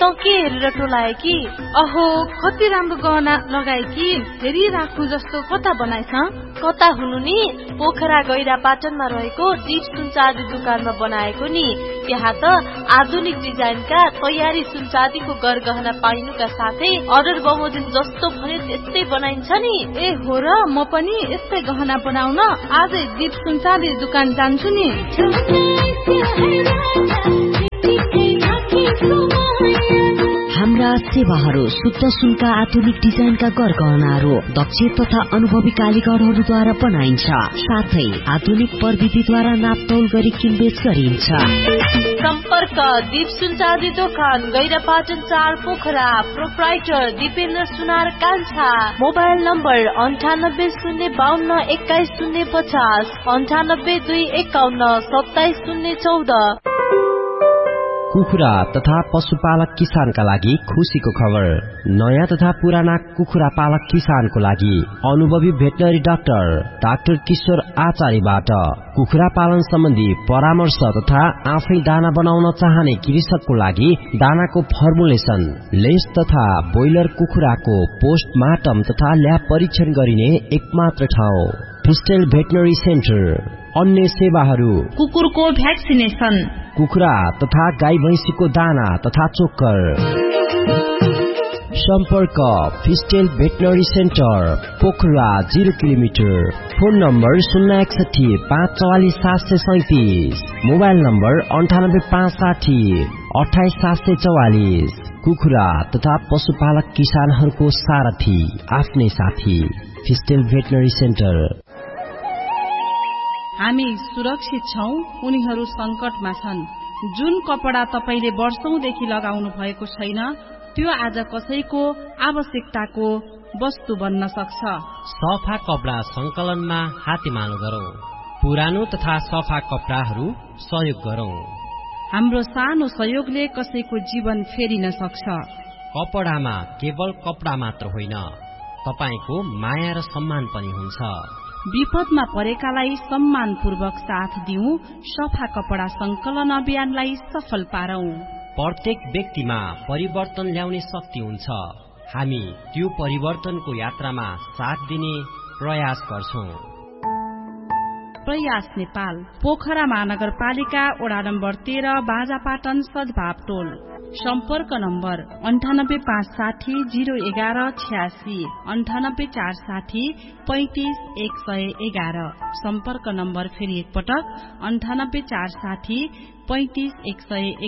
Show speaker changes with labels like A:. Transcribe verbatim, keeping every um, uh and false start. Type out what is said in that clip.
A: के हेरेर टोलाए कि
B: अहो कति राम्रो गहना लगाए कि फेरि राखु जस्तो कता बनाइछ
A: कता हुनु नि पोखरा गैरा पाटनमा रहेको दीप सुनचाँदी दुकानमा बनाएको नि त्यहाँ त आधुनिक डिजाइनका तयारी सुनचाँदीको गरगहना पाइनुका साथै अर्डर बमोजिम जस्तो भने त्यस्तै बनाइन्छ नि
B: ए हो र म पनि यस्तै गहना बनाउन आजै दीप सुनचाँदी दुकान जान्छु नि
C: हाम्रा सेवाहरू शुद्ध शुल्क आधुनिक डिजाइनका गरगहनाहरू दक्ष तथा अनुभवी कारीगरहरूद्वारा बनाइन्छ साथै आधुनिक प्रविधिद्वारा नापतोल गरी किनबेच गरिन्छ
A: सम्पर्क दीप सुनचाँदी दोकान गैरापाटन चार पोखरा प्रोप्राइटर दीपेन्द्र सुनार कान्छा मोबाइल नम्बर अन्ठानब्बे शून्य बाहन्न एक्काइस शून्य पचास अन्ठानब्बे दुई एकाउन्न सत्ताइस शून्य चौध
D: कुखुरा तथा पशुपालक किसानका लागि खुशीको खबर नयाँ तथा पुराना कुखुरा पालक किसानको लागि अनुभवी भेटनरी डाक्टर डाक्टर किशोर आचार्यबाट कुखुरा पालन सम्बन्धी परामर्श तथा आफै दाना बनाउन चाहने कृषकको लागि दानाको फर्मुलेसन लेस तथा ब्रोइलर कुखुराको पोस्टमार्टम तथा ल्याब परीक्षण गरिने एकमात्र ठाउँ फिस्टेल भेटनरी सेन्टर अन्य सेवाहरू
B: कुकुरको भ्याक्सिनेसन
D: कुखुरा तथा गाई भैंसीको दाना तथा चोक्कर सम्पर्क फिस्टेल veterinary centre Pokhara zero kilometre phone number शून्य एकसठी पाँच चौवालिस सात सय सैतिस मोबाइल नम्बर अन्ठानब्बे पाँच साठी अठाइस सात सय चौवालिस कुखुरा तथा पशुपालक किसानहरूको सारथी आफ्नै साथी फिस्टेल भेटनरी सेन्टर
B: हामी सुरक्षित छौं उनीहरू संकटमा छन् जुन कपडा तपाईले वर्षौंदेखि लगाउनु भएको छैन त्यो आज कसैको आवश्यकताको वस्तु बन्न सक्छ
E: सफा कपडा संकलनमा हातेमालो गरौं पुरानो तथा सफा कपडाहरू सहयोग गरौं
B: हाम्रो सानो सहयोगले कसैको जीवन फेरिन सक्छ
E: कपडामा केवल कपडा मात्र होइन तपाईको माया र सम्मान पनि हुन्छ
B: विपदमा परेकालाई सम्मानपूर्वक साथ दिउँ सफा कपडा संकलन अभियानलाई सफल पारौं
E: प्रत्येक व्यक्तिमा परिवर्तन ल्याउने शक्ति हुन्छ हामी त्यो परिवर्तनको यात्रामा साथ दिने प्रयास गर्छौं
B: प्रयास नेपाल पोखरा महानगरपालिका वडा नम्बर तेह्र बाजापाटन सद्भाव टोल सम्पर्क नम्बर अन्ठानब्बे पाँच साठी जीरो एघार छ्यासी अन्ठानब्बे चार साठी पैंतिस एक सय एघार सम्पर्क नम्बर फेरि एकपटक अन्ठानब्बे चार साठी पैंतिस एक सय